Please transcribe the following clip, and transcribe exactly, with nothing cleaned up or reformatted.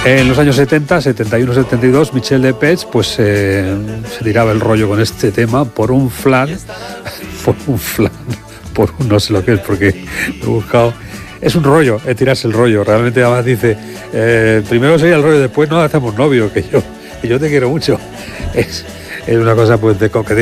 En los años setenta, setenta y uno, setenta y dos, Michel Delpech pues eh, se tiraba el rollo con este tema por un flan, por un flan, por un no sé lo que es, porque he buscado. Es un rollo, es tirarse el rollo. Realmente además dice, eh, primero sería el rollo, después nos hacemos novio, que yo, que yo te quiero mucho. Es, es una cosa pues de coqueteo.